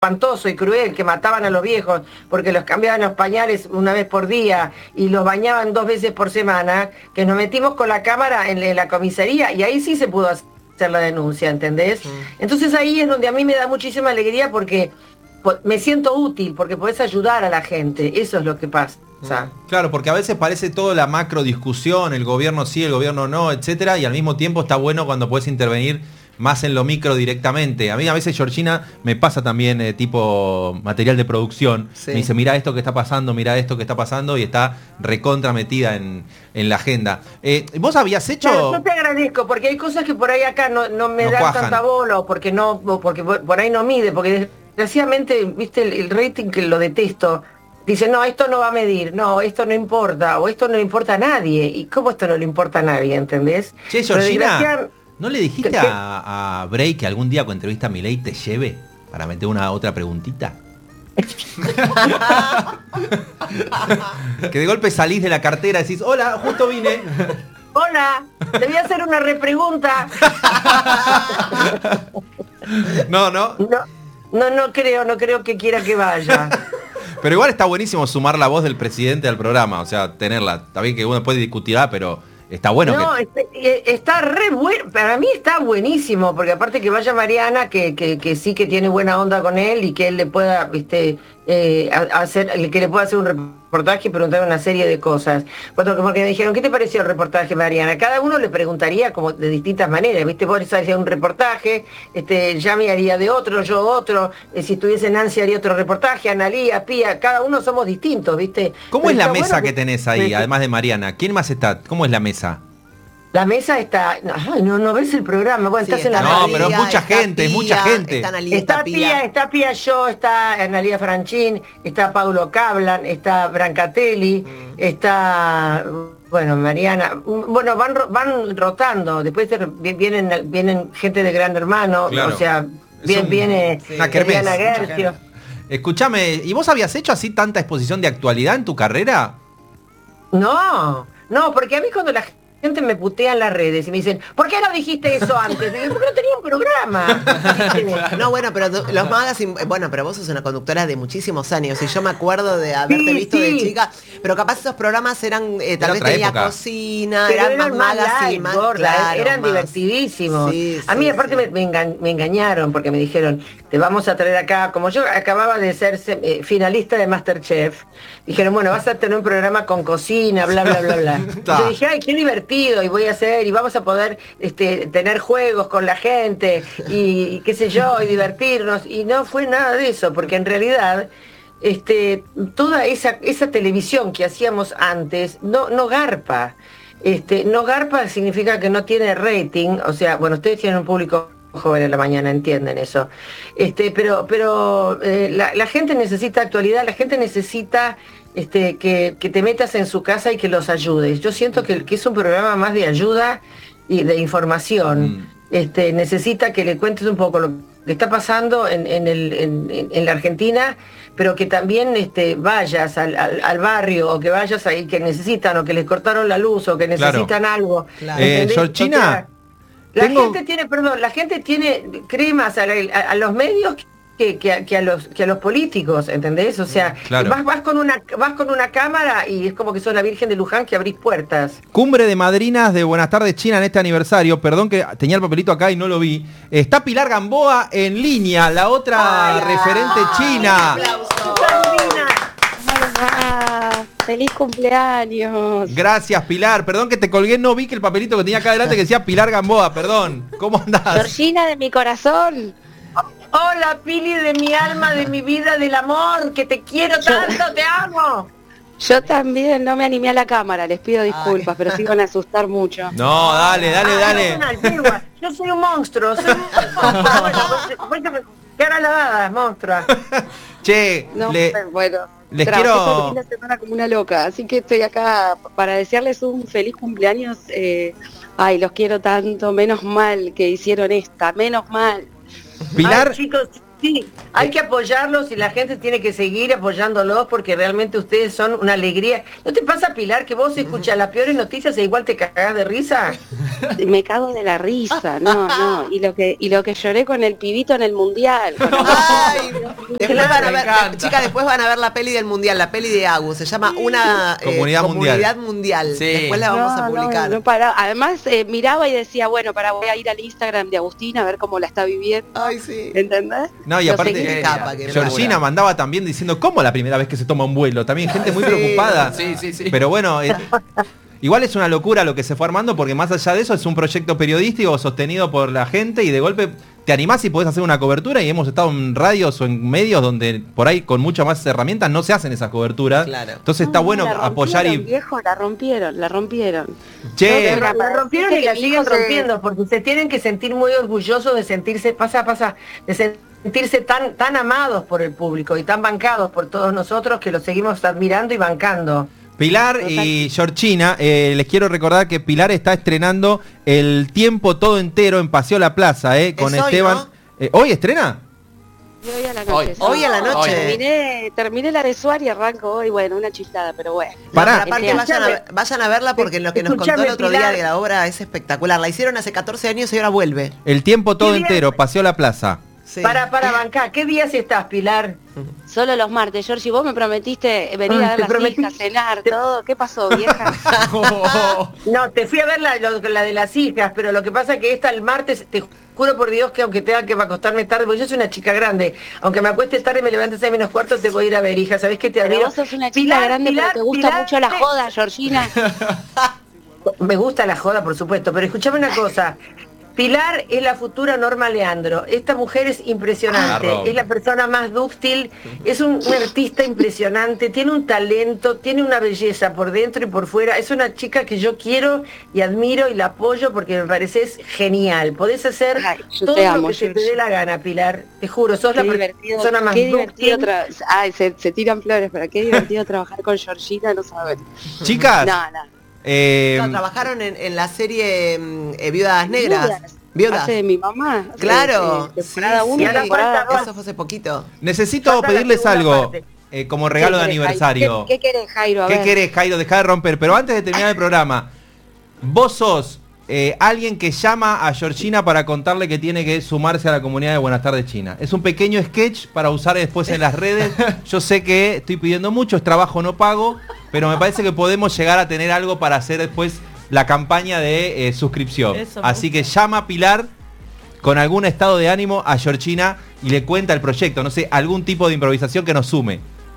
espantoso y cruel, que mataban a los viejos porque los cambiaban los pañales una vez por día y los bañaban 2 veces por semana, que nos metimos con la cámara en la comisaría y ahí sí se pudo hacer la denuncia, ¿entendés? Entonces ahí es donde a mí me da muchísima alegría porque me siento útil, porque podés ayudar a la gente, eso es lo que pasa. Claro, porque a veces parece toda la macro discusión, el gobierno sí, el gobierno no, etcétera, y al mismo tiempo está bueno cuando podés intervenir más en lo micro directamente. A mí a veces, Georgina, me pasa también tipo material de producción. Sí. Me dice, mira esto que está pasando, mira esto que está pasando, y está recontra metida en la agenda. ¿Vos habías hecho...? Claro, yo te agradezco, porque hay cosas que por ahí acá no me dan cuajan tanta bola, o porque por ahí no mide, porque desgraciadamente, viste, el rating que lo detesto. Dice, no, esto no va a medir, no, esto no importa, o esto no le importa a nadie. ¿Y cómo esto no le importa a nadie, entendés? Che, Georgina, ¿no le dijiste a Bray que algún día con entrevista a Milei te lleve para meter una otra preguntita? Que de golpe salís de la cartera y decís, hola, justo vine. Hola, te voy a hacer una repregunta. No creo que quiera que vaya. Pero igual está buenísimo sumar la voz del presidente al programa, o sea, tenerla. Está bien que uno puede discutirla, pero está bueno. No, está re bueno, para mí está buenísimo, porque aparte que vaya Mariana, que sí que tiene buena onda con él y que él le pueda, que le pueda hacer un reportaje y preguntar una serie de cosas. Porque me dijeron, ¿qué te pareció el reportaje, Mariana? Cada uno le preguntaría como de distintas maneras, ¿viste? Vos harías un reportaje, Yami haría de otro, yo otro, si estuviese Nancy haría otro reportaje, Analía, Pía, cada uno somos distintos, ¿viste? ¿Cómo es la mesa que tenés ahí, además de Mariana? ¿Quién más está? ¿Cómo es la mesa? La mesa está... No ves el programa. Bueno, sí, estás en la... No, pero es mucha gente, es mucha gente. Está Pía Yo, está Analía Franchín, está Paulo Cablan, está Brancatelli, está... Bueno, Mariana... Bueno, van rotando. Después vienen gente de Gran Hermano. Claro. O sea, viene Diana Gercio. Escuchame, ¿y vos habías hecho así tanta exposición de actualidad en tu carrera? No, porque a mí cuando la gente me putea en las redes y me dicen, ¿por qué no dijiste eso antes? Porque no tenía un programa. No, bueno, pero los magazines, bueno, pero vos sos una conductora de muchísimos años y yo me acuerdo de haberte visto de chica, pero capaz esos programas eran, tal vez tenía época. Cocina, pero eran más magazine, más, claro, eran divertidísimos. A mí aparte me engañaron porque me dijeron, te vamos a traer acá, como yo acababa de ser finalista de MasterChef, dijeron, bueno, vas a tener un programa con cocina, bla, bla, bla, bla. Yo dije, ay, qué divertido, y voy a hacer, y vamos a poder tener juegos con la gente, y qué sé yo, y divertirnos, y no fue nada de eso, porque en realidad toda esa televisión que hacíamos antes no garpa. No garpa significa que no tiene rating, o sea, bueno, ustedes tienen un público joven en la mañana, entienden eso. Pero la gente necesita actualidad, la gente necesita que te metas en su casa y que los ayudes. Yo siento que es un programa más de ayuda y de información. Necesita que le cuentes un poco lo que está pasando en la Argentina, pero que también vayas al barrio, o que vayas ahí que necesitan, o que les cortaron la luz, o que necesitan algo. Claro. Georgina, la gente tiene cremas a los medios que a los políticos, ¿entendés? O sea, claro. vas con una cámara y es como que sos la Virgen de Luján que abrís puertas. Cumbre de madrinas de Buenas Tardes China en este aniversario. Perdón que tenía el papelito acá y no lo vi. Está Pilar Gamboa en línea, la otra referente china. ¡Feliz cumpleaños! Gracias, Pilar. Perdón que te colgué, no vi que el papelito que tenía acá adelante que decía Pilar Gamboa. Perdón. ¿Cómo andás? Georgina de mi corazón. Hola, Pili, de mi alma, de mi vida, del amor, que te quiero tanto, te amo. Yo también no me animé a la cámara, les pido disculpas, pero sí van a asustar mucho. No, dale. Yo soy un monstruo, cara lavada, monstruo. Che, les quiero... la semana como una loca, así que estoy acá para desearles un feliz cumpleaños. Ay, los quiero tanto, menos mal que hicieron esta, menos mal. Pilar, ay, chicos, Sí, hay que apoyarlos y la gente tiene que seguir apoyándolos porque realmente ustedes son una alegría. ¿No te pasa, Pilar, que vos escuchas las peores noticias e igual te cagás de risa? Me cago de la risa, no. Y lo que lloré con el pibito en el mundial. Ay, después van a ver, chicas, después van a ver la peli del mundial, la peli de Agus, se llama Una Comunidad Mundial. Sí. Después la vamos a publicar. No paraba. Además, miraba y decía, voy a ir al Instagram de Agustín a ver cómo la está viviendo. Ay, sí. ¿Entendés? No, y aparte, Georgina mandaba también diciendo, ¿cómo la primera vez que se toma un vuelo? También gente muy preocupada. Sí. Pero bueno, igual es una locura lo que se fue armando, porque más allá de eso es un proyecto periodístico sostenido por la gente y de golpe te animás y podés hacer una cobertura, y hemos estado en radios o en medios donde por ahí con muchas más herramientas no se hacen esas coberturas. Claro. Entonces está bueno apoyar y... Viejo, la rompieron. Che, la rompieron y la siguen rompiendo, porque se tienen que sentir muy orgullosos de sentirse, de sentirse tan amados por el público y tan bancados por todos nosotros que los seguimos admirando y bancando. Pilar y Georgina, les quiero recordar que Pilar está estrenando El Tiempo Todo Entero en Paseo La Plaza, con Esteban. ¿No? ¿Hoy estrena? Hoy a la noche. Hoy a la noche. Terminé la de Suárez y arranco hoy, bueno, una chistada, pero bueno. Aparte vayan a verla porque lo que nos contó el otro día de la obra es espectacular. La hicieron hace 14 años y ahora vuelve. El Tiempo Todo Entero, Paseo La Plaza. Sí. Para bancar, ¿qué días estás, Pilar? Solo los martes, Georgie, vos me prometiste venir a ver las hijas, cenar, todo. ¿Qué pasó, vieja? No, te fui a ver la de las hijas, pero lo que pasa es que el martes, te juro por Dios que aunque tenga que acostarme tarde, porque yo soy una chica grande, aunque me acueste tarde y me levante 6 menos cuarto, te voy a ir a ver, hija. ¿Sabés qué te admiro? Vos sos una chica grande, pero te gusta mucho la joda, Georgina. Me gusta la joda, por supuesto, pero escuchame una cosa. Pilar es la futura Norma Leandro. Esta mujer es impresionante, es la persona más dúctil, es un artista impresionante, tiene un talento, tiene una belleza por dentro y por fuera. Es una chica que yo quiero y admiro y la apoyo porque me pareces genial. Podés hacer todo lo que se te dé la gana, Pilar. Te juro, sos la persona más dúctil. Se tiran flores, pero qué divertido trabajar con Georgina, no saben. Chicas. Trabajaron en la serie Viudas Negras. ¿Viudas? Hace de mi mamá. Claro. Temporada 1 y temporada 2. Eso fue hace poquito. Necesito pedirles algo como regalo de aniversario. ¿Qué querés, Jairo? ¿Qué querés, Jairo? Dejá de romper. Pero antes de terminar el programa, vos sos alguien que llama a Georgina para contarle que tiene que sumarse a la comunidad de Buenas Tardes China. Es un pequeño sketch para usar después en las redes. Yo sé que estoy pidiendo mucho, es trabajo no pago, pero me parece que podemos llegar a tener algo para hacer después la campaña de suscripción. Así que llama a Pilar con algún estado de ánimo a Georgina y le cuenta el proyecto, no sé, algún tipo de improvisación que nos sume.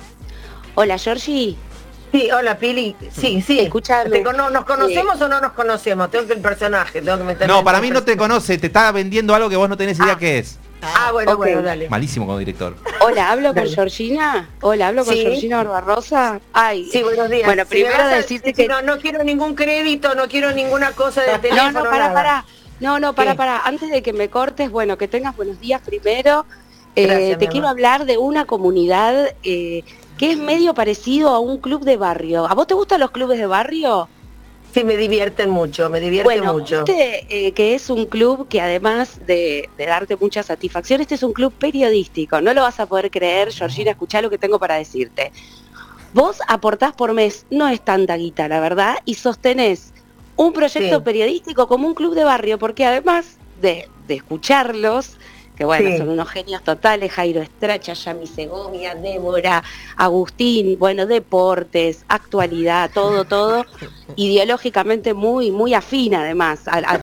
Hola, Georgie. Sí, hola, Pili. Sí. Escuchame. ¿Nos conocemos o no nos conocemos? Tengo que el personaje, tengo que meterme. No, para mí no te conoce, te está vendiendo algo que vos no tenés idea qué es. Bueno, dale. Malísimo como director. Hola, ¿hablo con Georgina? Hola, ¿hablo con Georgina Barbarosa? Sí, buenos días. Bueno, primero decirte que... No quiero ningún crédito, no quiero ninguna cosa de teléfono. Para. Antes de que me cortes, bueno, que tengas buenos días primero. Gracias, te quiero hablar de una comunidad que es medio parecido a un club de barrio. ¿A vos te gustan los clubes de barrio? Sí, me divierten mucho. Viste, que es un club que además de darte mucha satisfacción, este es un club periodístico. No lo vas a poder creer, Georgina, escuchá lo que tengo para decirte. Vos aportás por mes, no es tanta guita, la verdad, y sostenés un proyecto periodístico como un club de barrio, porque además de escucharlos, que bueno, son unos genios totales, Jairo Estracha, Yami Segovia, Débora, Agustín, bueno, deportes, actualidad, todo, ideológicamente muy afín además a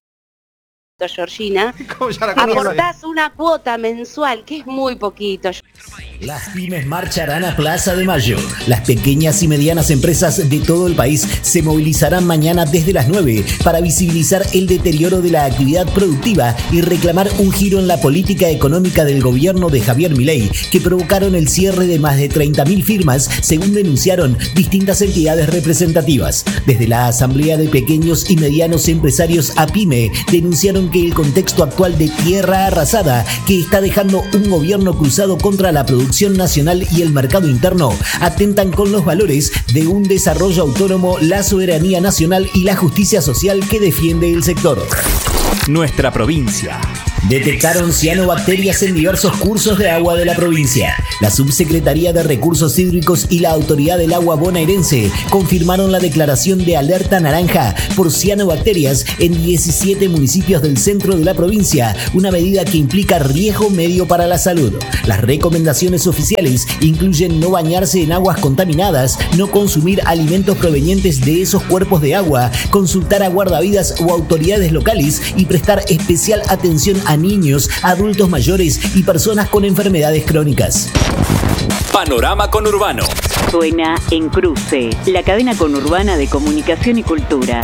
Georgina, aportás una cuota mensual, que es muy poquito. Las pymes marcharán a Plaza de Mayo. Las pequeñas y medianas empresas de todo el país se movilizarán mañana desde las 9 para visibilizar el deterioro de la actividad productiva y reclamar un giro en la política económica del gobierno de Javier Milei, que provocaron el cierre de más de 30.000 firmas, según denunciaron distintas entidades representativas. Desde la Asamblea de Pequeños y Medianos Empresarios APYME denunciaron que el contexto actual de tierra arrasada que está dejando un gobierno cruzado contra la producción nacional y el mercado interno atentan con los valores de un desarrollo autónomo, la soberanía nacional y la justicia social que defiende el sector. Nuestra provincia, Detectaron cianobacterias en diversos cursos de agua de la provincia. La Subsecretaría de Recursos Hídricos y la Autoridad del Agua bonaerense confirmaron la declaración de alerta naranja por cianobacterias en 17 municipios del centro de la provincia, una medida que implica riesgo medio para la salud. Las recomendaciones oficiales incluyen no bañarse en aguas contaminadas, no consumir alimentos provenientes de esos cuerpos de agua, consultar a guardavidas o autoridades locales y prestar especial atención a niños, adultos mayores y personas con enfermedades crónicas. Panorama Conurbano. Suena en Cruce, la cadena conurbana de comunicación y cultura.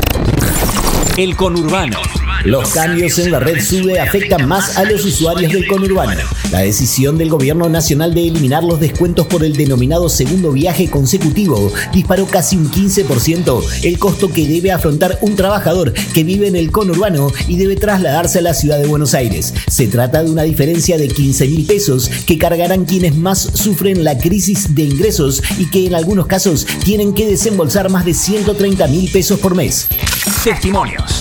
El conurbano. Los cambios en la red SUBE afectan más a los usuarios del conurbano. La decisión del gobierno nacional de eliminar los descuentos por el denominado segundo viaje consecutivo disparó casi un 15% el costo que debe afrontar un trabajador que vive en el conurbano y debe trasladarse a la ciudad de Buenos Aires. Se trata de una diferencia de 15.000 pesos que cargarán quienes más sufren la crisis de ingresos y que en algunos casos tienen que desembolsar más de 130.000 pesos por mes. Testimonios.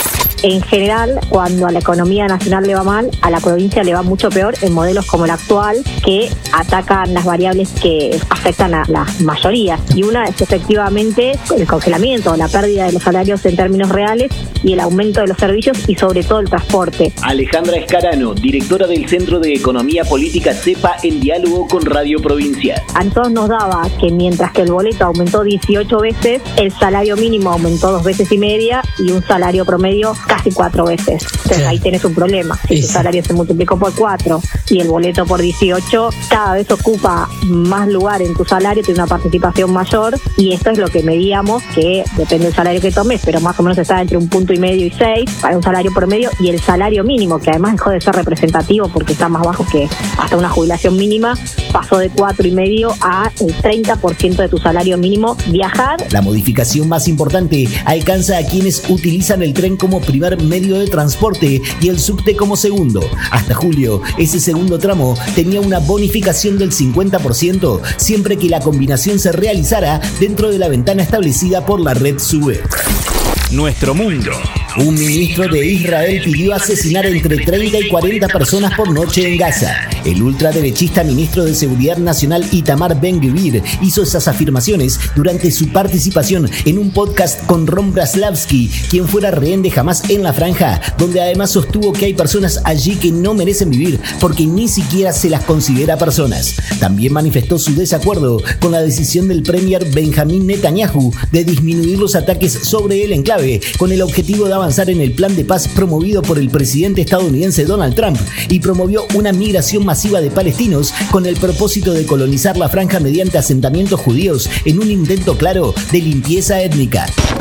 En general, cuando a la economía nacional le va mal, a la provincia le va mucho peor en modelos como el actual, que atacan las variables que afectan a las mayorías. Y una es efectivamente el congelamiento, la pérdida de los salarios en términos reales y el aumento de los servicios y sobre todo el transporte. Alejandra Escarano, directora del Centro de Economía Política CEPA, en diálogo con Radio Provincia. A nosotros nos daba que mientras que el boleto aumentó 18 veces, el salario mínimo aumentó 2 veces y media y un salario promedio casi 4 veces. Entonces ahí tenés un problema. Si tu salario se multiplicó por 4 y el boleto por 18, cada vez ocupa más lugar en tu salario, tiene una participación mayor, y esto es lo que medíamos, que depende del salario que tomes, pero más o menos está entre 1,5 puntos y 6 para un salario promedio, y el salario mínimo, que además dejó de ser representativo porque está más bajo que hasta una jubilación mínima, pasó de 4,5 a el 30% de tu salario mínimo. Viajar. La modificación más importante alcanza a quienes utilizan el tren como primer medio de transporte y el subte como segundo. Hasta julio, ese segundo tramo tenía una bonificación del 50% siempre que la combinación se realizara dentro de la ventana establecida por la red SUBE. Nuestro mundo. Un ministro de Israel pidió asesinar entre 30 y 40 personas por noche en Gaza. El ultraderechista ministro de Seguridad Nacional Itamar Ben-Gvir hizo esas afirmaciones durante su participación en un podcast con Ron Braslavsky, quien fuera rehén de Hamás en la franja, donde además sostuvo que hay personas allí que no merecen vivir porque ni siquiera se las considera personas. También manifestó su desacuerdo con la decisión del premier Benjamín Netanyahu de disminuir los ataques sobre el enclave con el objetivo de avanzar en el plan de paz promovido por el presidente estadounidense Donald Trump, y promovió una migración masiva de palestinos con el propósito de colonizar la franja mediante asentamientos judíos en un intento claro de limpieza étnica.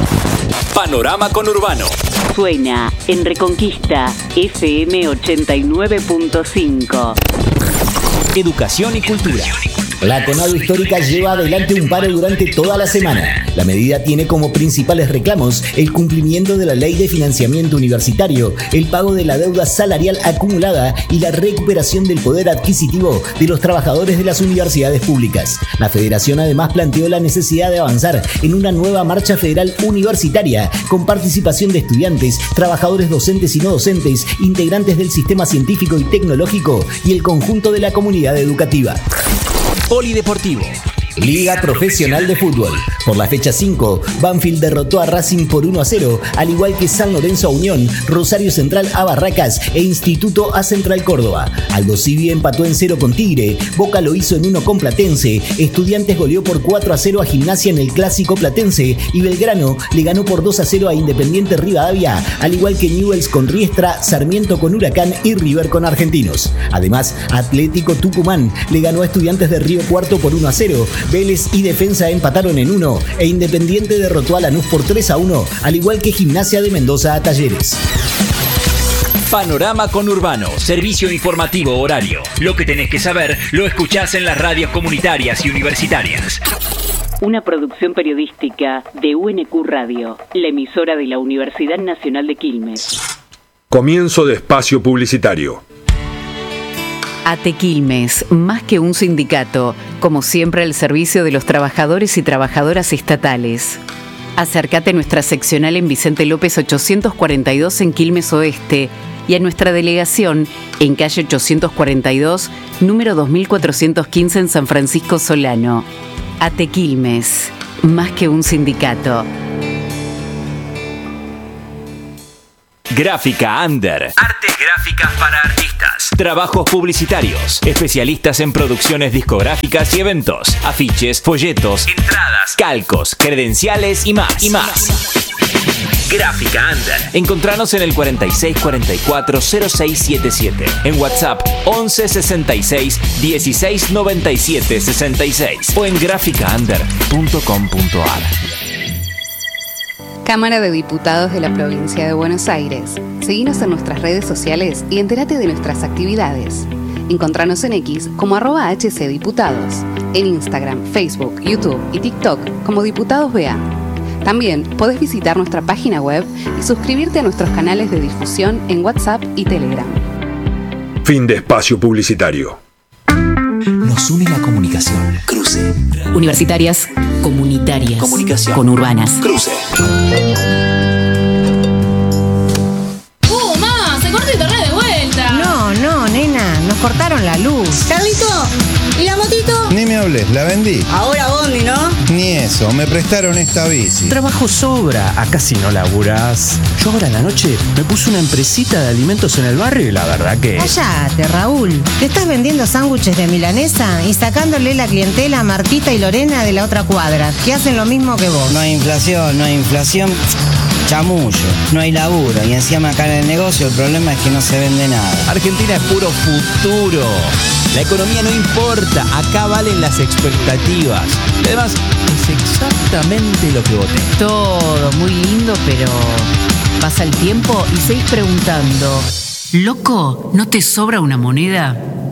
Panorama Conurbano. Suena en Reconquista, FM 89.5. Educación y cultura. La Conado Histórica lleva adelante un paro durante toda la semana. La medida tiene como principales reclamos el cumplimiento de la ley de financiamiento universitario, el pago de la deuda salarial acumulada y la recuperación del poder adquisitivo de los trabajadores de las universidades públicas. La federación además planteó la necesidad de avanzar en una nueva marcha federal universitaria con participación de estudiantes, trabajadores docentes y no docentes, integrantes del sistema científico y tecnológico y el conjunto de la comunidad educativa. Polideportivo. Liga Profesional de Fútbol. Por la fecha 5, Banfield derrotó a Racing por 1-0, al igual que San Lorenzo a Unión, Rosario Central a Barracas e Instituto a Central Córdoba. Aldo Civi empató en 0 con Tigre, Boca lo hizo en 1 con Platense, Estudiantes goleó por 4-0 a Gimnasia en el Clásico Platense y Belgrano le ganó por 2-0 a Independiente Rivadavia, al igual que Newell's con Riestra, Sarmiento con Huracán y River con Argentinos. Además, Atlético Tucumán le ganó a Estudiantes de Río Cuarto por 1-0, Vélez y Defensa empataron en 1 e Independiente derrotó a Lanús por 3-1, al igual que Gimnasia de Mendoza a Talleres. Panorama Conurbano, servicio informativo horario. Lo que tenés que saber lo escuchás en las radios comunitarias y universitarias. Una producción periodística de UNQ Radio, la emisora de la Universidad Nacional de Quilmes. Comienzo de espacio publicitario. ATE Quilmes, más que un sindicato, como siempre al servicio de los trabajadores y trabajadoras estatales. Acércate a nuestra seccional en Vicente López 842 en Quilmes Oeste y a nuestra delegación en calle 842, número 2415 en San Francisco Solano. ATE Quilmes, más que un sindicato. Gráfica Under. Artes gráficas para artistas. Trabajos publicitarios. Especialistas en producciones discográficas y eventos. Afiches, folletos, entradas, calcos, credenciales y más. Gráfica Under. Encontranos en el 4644-0677. En WhatsApp 1166 1697 66 o en graficaunder.com.ar. Cámara de Diputados de la Provincia de Buenos Aires. Seguinos en nuestras redes sociales y entérate de nuestras actividades. Encontranos en X como @HCDiputados, en Instagram, Facebook, YouTube y TikTok como Diputados BA. También podés visitar nuestra página web y suscribirte a nuestros canales de difusión en WhatsApp y Telegram. Fin de espacio publicitario. Nos une la comunicación. Cruce. Universitarias, comunitarias, comunicación, conurbanas. Cruce. Mamá, se cortó internet de vuelta. No, nena, nos cortaron la luz. Carlito, ¿y la motito? Ni me hables, la vendí. Ahora Bondi, ¿no? Ni eso, me prestaron esta bici. Trabajo sobra, acá si no laburás. Yo ahora en la noche me puse una empresita de alimentos en el barrio y la verdad que... Cállate, Raúl. Te estás vendiendo sándwiches de milanesa y sacándole la clientela a Martita y Lorena de la otra cuadra, que hacen lo mismo que vos. No hay inflación, chamullo, no hay laburo y encima acá en el negocio el problema es que no se vende nada. Argentina es puro futuro. La economía no importa, acá valen las expectativas. Además, es exactamente lo que voté. Todo muy lindo, pero pasa el tiempo y seguís preguntando, ¿loco, no te sobra una moneda?